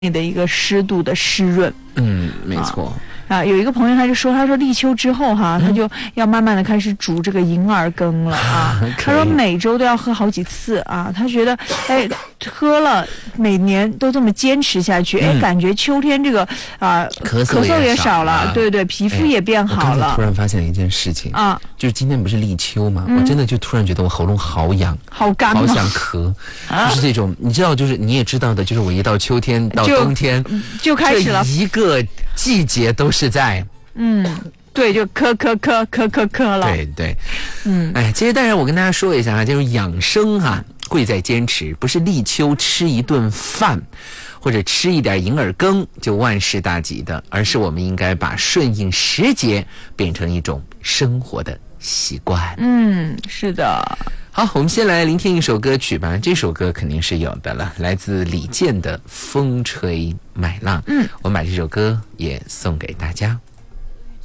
的一个湿度的湿润。 没错。 有一个朋友他说立秋之后他就要慢慢的开始煮这个银耳羹了他说每周都要喝好几次他觉得喝了每年都这么坚持下去感觉秋天这个咳嗽也少了，对对，皮肤也变好了。 我刚才突然发现了一件事情就是今天不是立秋嘛，我真的就突然觉得我喉咙好痒， 好干， 好想咳就是这种你知道，就是你也知道的，就是我一到秋天到冬天就开始了， 这一个季节都是在对，就咳了。 对对，其实当然我跟大家说一下就是养生贵在坚持，不是立秋吃一顿饭或者吃一点银耳羹就万事大吉的，而是我们应该把顺应时节变成一种生活的习惯。 是的。 好，我们先来聆听一首歌曲吧，这首歌肯定是有的了，来自李健的《风吹麦浪》。我们把这首歌也送给大家。